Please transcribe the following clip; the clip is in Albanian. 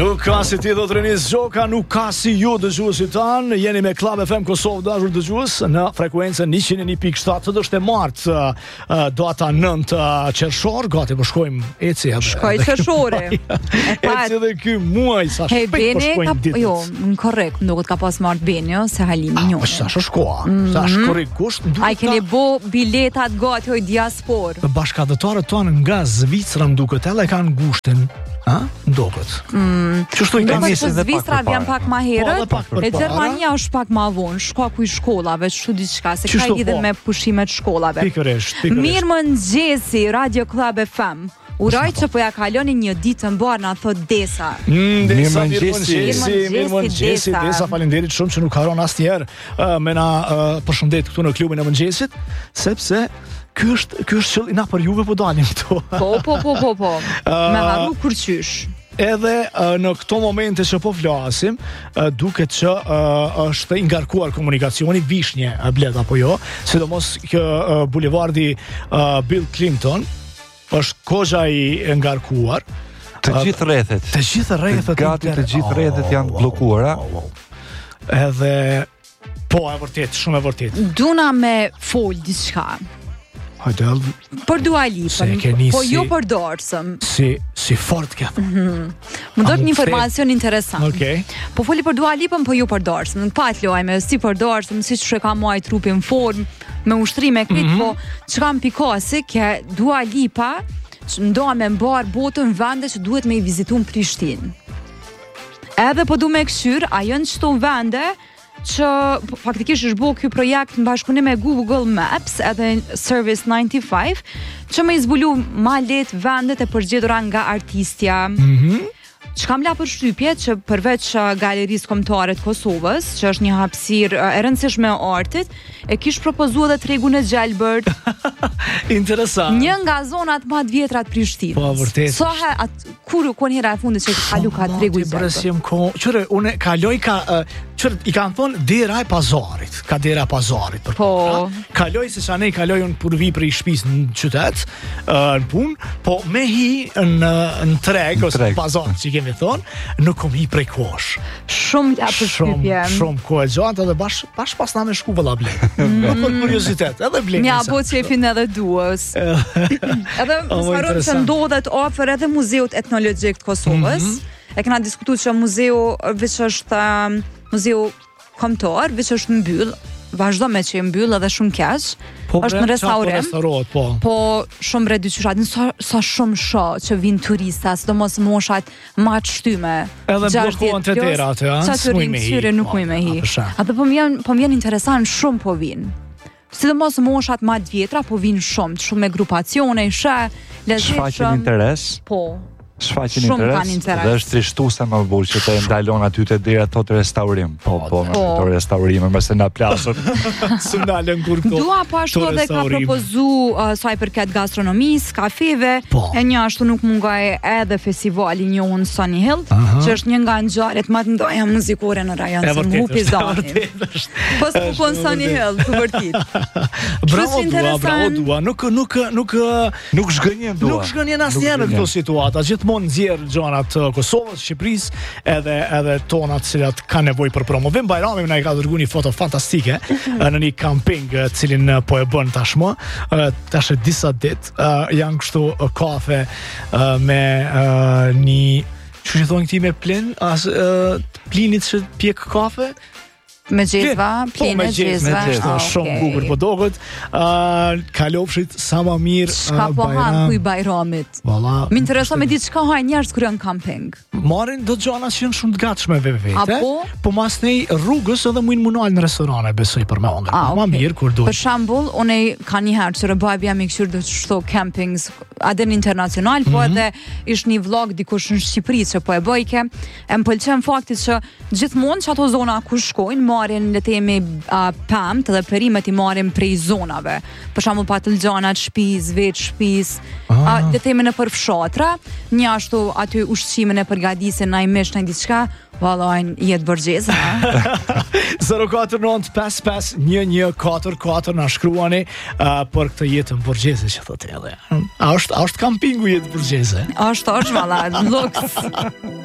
Nuk ka si ti do të rinis gjoka, nuk ka si ju dëgjuesit tanë. Jeni me Club FM Kosovë, dashur dëgjues, në frekuencën 101.7. Sot është e martë, data 9 qershor, gati po shkojmë eci edhe. Shkoj qershore. Eci edhe ky muaj sa shpejt po shkojnë ditët. Jo, korrekt, nuk ka pas marrë Benjo se Halimi njënë. Sa shkoa, sa korrekt kusht. Ai keni bo biletat gati hoj diaspor. Bashkëdhëtarët tonë nga Zvicra më duket edhe kanë gushtin. Ndokët. Qështu i kam nisë dhe Zvicra vjen pak ma herët, e Gjermania është pak ma vonë, shkaku i shkollave, çu diçka, se ka lidhje me pushimet shkollave. Pikërisht. Mirë mëngjesi, Radio Club FM. Uroj që po ja kaloni një ditë të mbarë, na thot Desa. Mirëmëngjesi, Desa, faleminderit shumë që nuk haron asnjëherë me na përshëndet këtu në klubin e mëngjesit, sepse ky është qëllimi na për juve po dalim këtu. Po. Me harru kur qysh. Edhe në këto momente që po flasim, duket që është i ngarkuar komunikacioni, vishnje Bled apo jo, sidomos që bulevardi Bill Clinton është kozha i ngarkuar. Të gjithë rrethet. Gati të gjithë rrethet janë bllokuara. Edhe po, e vërtet, shumë e vërtet. Duna me fol diçka. Hajde. Për Dua Lipën, po jo për Dorsëm. Si fort kjo. Më dot një informacion interesant. Okej. Po foli për Dua Lipën, po jo për Dorsëm. Nuk pat lojme si për Dorsëm, siç e ka muaj trupi në formë, me ushtrime këtë, po çka më pikasi që Dua Lipa ndoa me mbar botën vende që duhet me i vizitu në Prishtinë. Edhe po du me këshyr, a jënë qëto vende që faktikisht është bëu ky projekt në bashkëpunim me Google Maps edhe Service 95 që me izbulu ma let vendet e përgjedhura nga artistja. Që kam la për shtypje që përveç Galerisë Kombëtare të Kosovës, që është një hapësirë e rëndësishme e artit, e kish propozuar edhe tregun e Gjelbërt. Interesant. Një nga zonat më të vjetra të Prishtinës. Po, vërtet. Kur hera e fundit që kalu ka tregu i Gjelbërt. Qëre, une kaloj i kanë thonë dera e pazarit. Ka dera e pazarit për punë. Kaloj se që ne kaloj unë për vi për i shpis në qytet, në punë, po me hi në treg, ose pazar që kemi thonë, nuk kom hi prej kosh. Shumë ja për shtypje. Shumë kohë e gjatë edhe bash pas na me shku vëlla Bled. Nuk për kuriozitet, edhe Bled. Mja bo që e fin edhe duës. Edhe më sfarën që ndodhet ofër edhe Muzeut Etnologjik të Kosovës. E këna diskutu që muzeu veç është muzeu kombëtar, veç është mbyll, vazhdo me që e mbyll edhe shumë keq. Është në restaurim. Po shumë redyqyshat, sa shumë shoh që vinë turista, sidomos moshat ma të shtyme. Edhe blokuan të dera atë, nuk muj me hi. Atë po më vjen interesant, shumë po vinë. Sidomos moshat ma të vjetra, po vinë shumë me grupacione, shfaqen interes. Po. Shfaqen interes dhe është trishtuese më burr që të ndalon aty te dera tot restaurim. Po, to restaurime mëse na plasur. S'ndalen kur këto. Dua po ashtu edhe ka propozu sa i përket gastronomisë, kafeve, e një ashtu nuk mungoj edhe festivali i njohur Sunny Hill, që është një nga ngjarjet më të mëdha muzikore në rajon se Mupi Zani. Po s'pukon Sunny Hill, të vërtet. Bravo Dua, nuk zgënjen Dua. Nuk zgënjen asnjëherë në këto situata. Gjithmonë nxjerr gjonat Kosovës, Shqipërisë, edhe tonat cilat kanë nevojë për promovim. Bajrami na i ka dërguar një foto fantastike në një camping cilin po e bën tashmë. Tash disa ditë janë kështu kafe me një çu thonë këti me plen plinit që pjek kafe. Me gjezva, plene gjezva. Shumë bukur po dohet. Kalofshit sa më mirë. Çka po han kuj Bajramit. Më intereson me ditë çka hajnë njerëz kur janë camping. Marrin do gjana që janë shumë të gatshme vetë. Po mas nej rrugës edhe mundal në restorane, besoj për me ongë. Ma mirë kur duhet. Për shembull, unë ka një herë që babi jam i kthyer do të shto campings adën internacional, po edhe ish një vlog dikush në Shqipëri që po e bëjke. Më pëlqen fakti që gjithmonë që ato zona ku shkojnë marrin le të themi pemt dhe perimet i marrin prej zonave. Për shembull patëlgjanat, shtëpis, veç shtëpis, le të themi në përfshatra, një ashtu aty ushqimin e përgatisin ndaj mish ndaj diçka. Vallajn jetë Borgjeza. 049551144 na shkruani për këtë jetë në Borgjeze që thotë edhe. A është kampingu jetë Borgjeze? Është valla, luks.